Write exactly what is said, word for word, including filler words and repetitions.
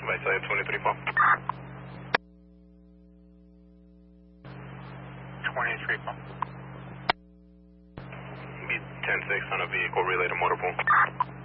Advice, I have twenty-three four. twenty-three four. Be ten six on a vehicle related motor pool.